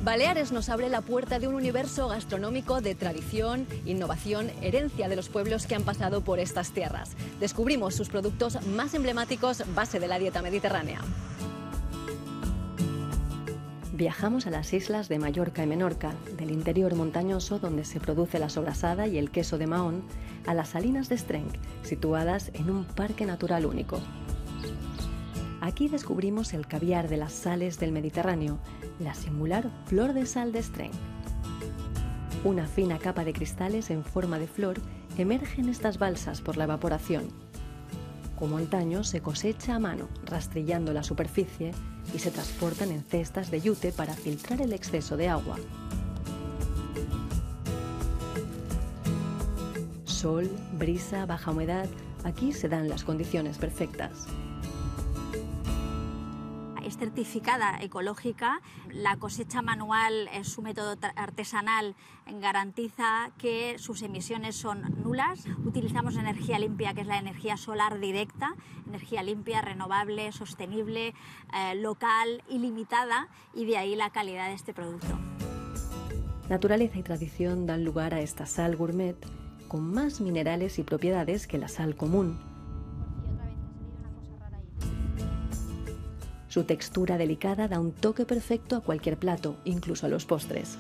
Baleares nos abre la puerta de un universo gastronómico de tradición, innovación, herencia de los pueblos que han pasado por estas tierras. Descubrimos sus productos más emblemáticos, base de la dieta mediterránea. Viajamos a las islas de Mallorca y Menorca, del interior montañoso donde se produce la sobrasada y el queso de Mahón, a las salinas de Estrenc, situadas en un parque natural único. Aquí descubrimos el caviar de las sales del Mediterráneo, la singular flor de sal de Estrenc. Una fina capa de cristales en forma de flor emerge en estas balsas por la evaporación. Como antaño, se cosecha a mano, rastrillando la superficie, y se transportan en cestas de yute para filtrar el exceso de agua. Sol, brisa, baja humedad, aquí se dan las condiciones perfectas. Es certificada ecológica, la cosecha manual, su método artesanal garantiza que sus emisiones son nulas. Utilizamos energía limpia, que es la energía solar directa, energía limpia, renovable, sostenible, local, ilimitada, y de ahí la calidad de este producto. Naturaleza y tradición dan lugar a esta sal gourmet con más minerales y propiedades que la sal común. Su textura delicada da un toque perfecto a cualquier plato, incluso a los postres.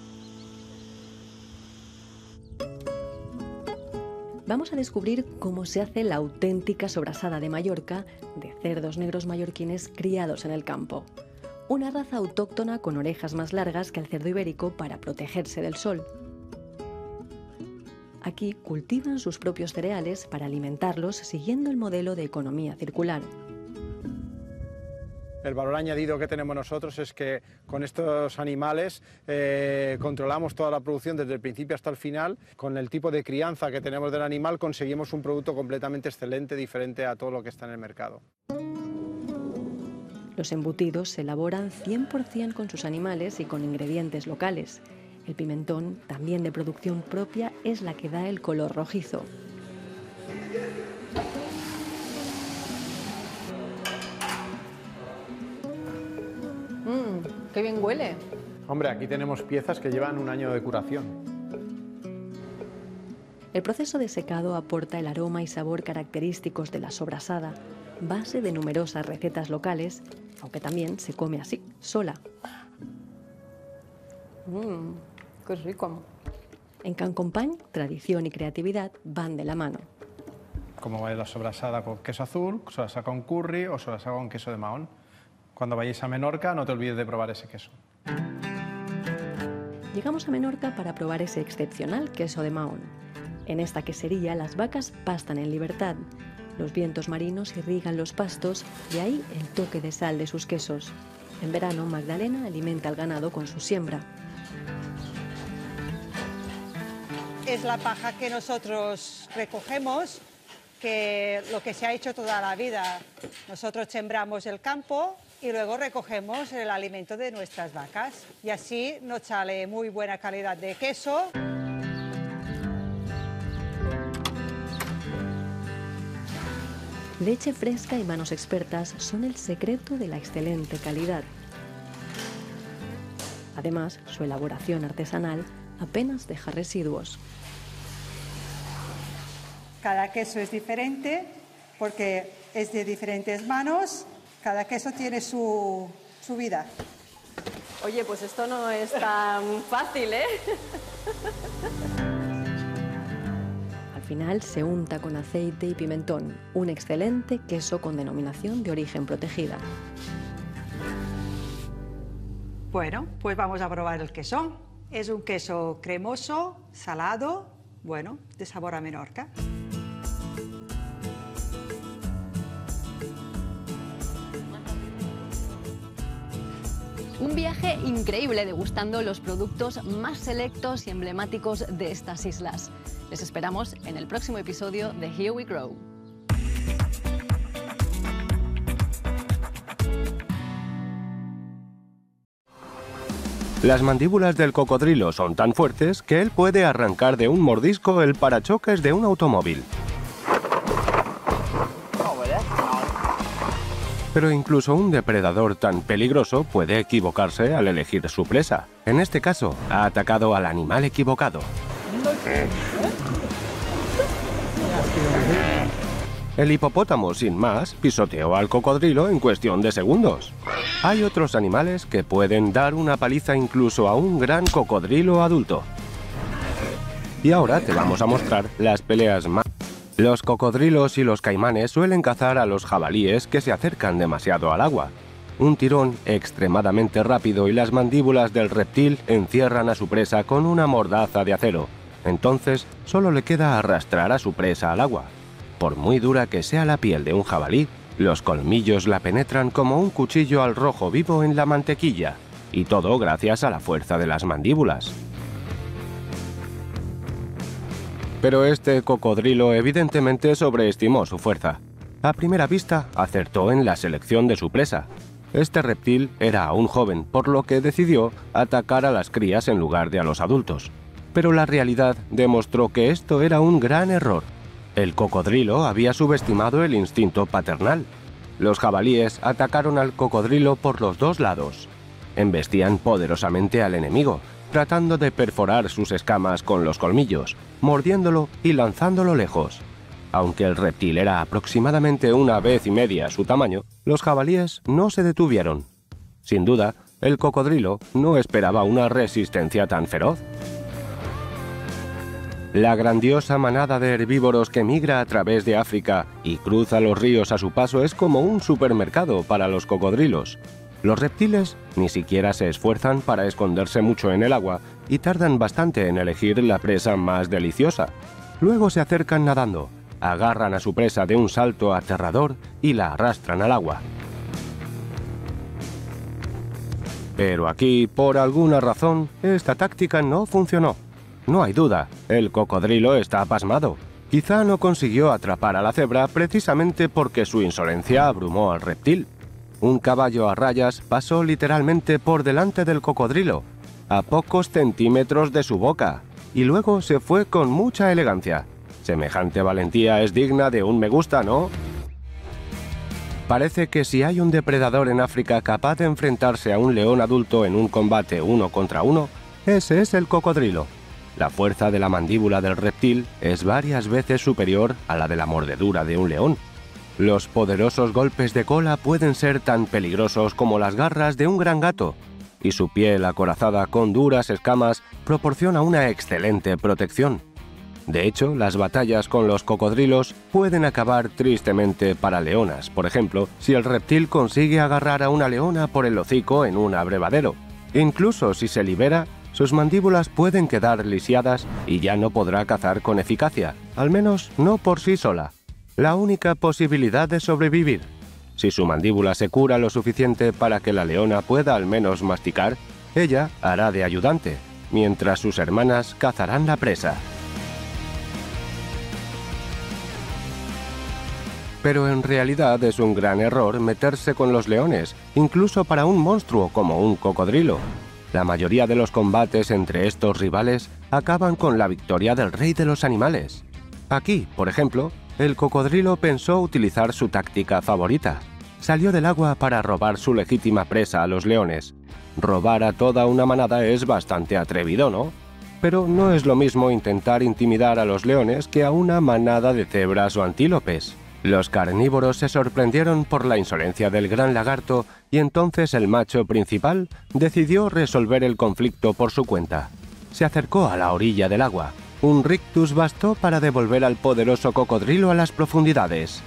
Vamos a descubrir cómo se hace la auténtica sobrasada de Mallorca de cerdos negros mallorquines criados en el campo. Una raza autóctona con orejas más largas que el cerdo ibérico para protegerse del sol. Aquí cultivan sus propios cereales para alimentarlos siguiendo el modelo de economía circular. El valor añadido que tenemos nosotros es que con estos animales controlamos toda la producción desde el principio hasta el final. Con el tipo de crianza que tenemos del animal conseguimos un producto completamente excelente, diferente a todo lo que está en el mercado. Los embutidos se elaboran 100% con sus animales y con ingredientes locales. El pimentón, también de producción propia, es la que da el color rojizo. ¡Qué bien huele! Hombre, aquí tenemos piezas que llevan un año de curación. El proceso de secado aporta el aroma y sabor característicos de la sobrasada, base de numerosas recetas locales, aunque también se come así, sola. ¡Qué rico! En Can Company, tradición y creatividad van de la mano. Como va la sobrasada con queso azul, sobrasada con curry o sobrasada con queso de Mahón. Cuando vayáis a Menorca, no te olvides de probar ese queso. Llegamos a Menorca para probar ese excepcional queso de Mahón. En esta quesería las vacas pastan en libertad. Los vientos marinos irrigan los pastos, de ahí el toque de sal de sus quesos. En verano, Magdalena alimenta al ganado con su siembra. Es la paja que nosotros recogemos, que lo que se ha hecho toda la vida. Nosotros sembramos el campo y luego recogemos el alimento de nuestras vacas. Y así nos sale muy buena calidad de queso. Leche fresca y manos expertas son el secreto de la excelente calidad. Además, su elaboración artesanal apenas deja residuos. Cada queso es diferente porque es de diferentes manos. Cada queso tiene su vida. Oye, pues esto no es tan fácil, ¿eh? Al final se unta con aceite y pimentón, un excelente queso con denominación de origen protegida. Bueno, pues vamos a probar el queso. Es un queso cremoso, salado, bueno, de sabor a Menorca. Un viaje increíble degustando los productos más selectos y emblemáticos de estas islas. Les esperamos en el próximo episodio de Here We Grow. Las mandíbulas del cocodrilo son tan fuertes que él puede arrancar de un mordisco el parachoques de un automóvil. Pero incluso un depredador tan peligroso puede equivocarse al elegir su presa. En este caso, ha atacado al animal equivocado. El hipopótamo, sin más, pisoteó al cocodrilo en cuestión de segundos. Hay otros animales que pueden dar una paliza incluso a un gran cocodrilo adulto. Y ahora te vamos a mostrar las peleas más... Los cocodrilos y los caimanes suelen cazar a los jabalíes que se acercan demasiado al agua. Un tirón extremadamente rápido y las mandíbulas del reptil encierran a su presa con una mordaza de acero. Entonces, solo le queda arrastrar a su presa al agua. Por muy dura que sea la piel de un jabalí, los colmillos la penetran como un cuchillo al rojo vivo en la mantequilla, y todo gracias a la fuerza de las mandíbulas. Pero este cocodrilo evidentemente sobreestimó su fuerza. A primera vista, acertó en la selección de su presa. Este reptil era aún joven, por lo que decidió atacar a las crías en lugar de a los adultos. Pero la realidad demostró que esto era un gran error. El cocodrilo había subestimado el instinto paternal. Los jabalíes atacaron al cocodrilo por los dos lados. Embestían poderosamente al enemigo, tratando de perforar sus escamas con los colmillos, mordiéndolo y lanzándolo lejos. Aunque el reptil era aproximadamente 1,5 veces su tamaño, los jabalíes no se detuvieron. Sin duda, el cocodrilo no esperaba una resistencia tan feroz. La grandiosa manada de herbívoros que migra a través de África y cruza los ríos a su paso es como un supermercado para los cocodrilos. Los reptiles ni siquiera se esfuerzan para esconderse mucho en el agua y tardan bastante en elegir la presa más deliciosa. Luego se acercan nadando, agarran a su presa de un salto aterrador y la arrastran al agua. Pero aquí, por alguna razón, esta táctica no funcionó. No hay duda, el cocodrilo está pasmado. Quizá no consiguió atrapar a la cebra precisamente porque su insolencia abrumó al reptil. Un caballo a rayas pasó literalmente por delante del cocodrilo, a pocos centímetros de su boca, y luego se fue con mucha elegancia. Semejante valentía es digna de un me gusta, ¿no? Parece que si hay un depredador en África capaz de enfrentarse a un león adulto en un combate 1 contra 1, ese es el cocodrilo. La fuerza de la mandíbula del reptil es varias veces superior a la de la mordedura de un león. Los poderosos golpes de cola pueden ser tan peligrosos como las garras de un gran gato, y su piel acorazada con duras escamas proporciona una excelente protección. De hecho, las batallas con los cocodrilos pueden acabar tristemente para leonas, por ejemplo, si el reptil consigue agarrar a una leona por el hocico en un abrevadero. Incluso si se libera, sus mandíbulas pueden quedar lisiadas y ya no podrá cazar con eficacia, al menos no por sí sola. La única posibilidad de sobrevivir. Si su mandíbula se cura lo suficiente para que la leona pueda al menos masticar, ella hará de ayudante, mientras sus hermanas cazarán la presa. Pero en realidad es un gran error meterse con los leones, incluso para un monstruo como un cocodrilo. La mayoría de los combates entre estos rivales acaban con la victoria del rey de los animales. Aquí, por ejemplo, el cocodrilo pensó utilizar su táctica favorita. Salió del agua para robar su legítima presa a los leones. Robar a toda una manada es bastante atrevido, ¿no? Pero no es lo mismo intentar intimidar a los leones que a una manada de cebras o antílopes. Los carnívoros se sorprendieron por la insolencia del gran lagarto y entonces el macho principal decidió resolver el conflicto por su cuenta. Se acercó a la orilla del agua. Un rictus bastó para devolver al poderoso cocodrilo a las profundidades.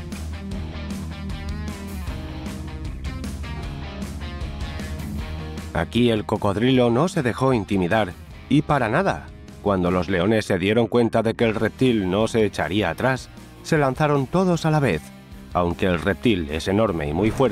Aquí el cocodrilo no se dejó intimidar, y para nada. Cuando los leones se dieron cuenta de que el reptil no se echaría atrás, se lanzaron todos a la vez. Aunque el reptil es enorme y muy fuerte,